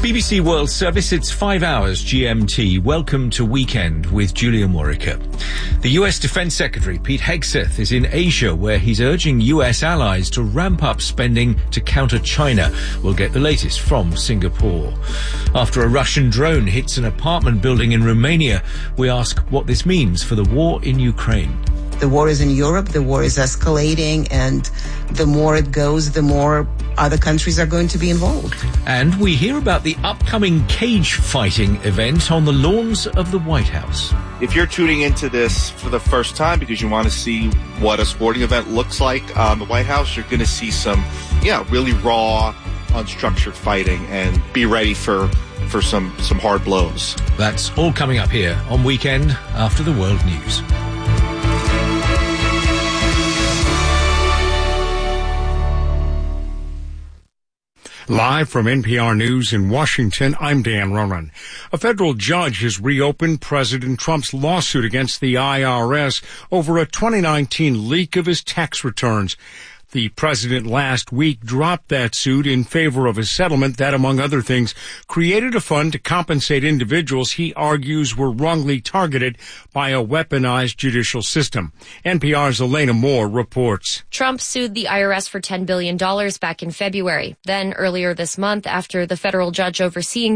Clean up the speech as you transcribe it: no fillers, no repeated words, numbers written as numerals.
BBC World Service, it's 5 hours GMT. Welcome to Weekend with Julia Morica. The US Defense Secretary, Pete Hegseth, is in Asia, where he's urging US allies to ramp up spending to counter China. We'll get the latest from Singapore. After a Russian drone hits an apartment building in Romania, we ask what this means for the war in Ukraine. The war is in Europe, the war is escalating, and the more it goes, the more other countries are going to be involved. And we hear about the upcoming cage fighting event on the lawns of the White House. If you're tuning into this for the first time because you want to see what a sporting event looks like on the White House, you're going to see some, really raw, unstructured fighting, and be ready for some hard blows. That's all coming up here on Weekend after the World News. Live from NPR News in Washington, I'm Dan Ronan. A federal judge has reopened President Trump's lawsuit against the IRS over a 2019 leak of his tax returns. The president last week dropped that suit in favor of a settlement that, among other things, created a fund to compensate individuals he argues were wrongly targeted by a weaponized judicial system. NPR's Elena Moore reports. Trump sued the IRS for $10 billion back in February. Then, earlier this month, after the federal judge overseeing